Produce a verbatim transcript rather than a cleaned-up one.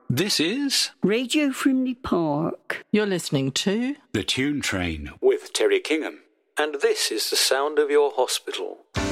This is Radio Frimley Park. You're listening to The Tune Train with Terry Kingham. And this is the sound of your hospital.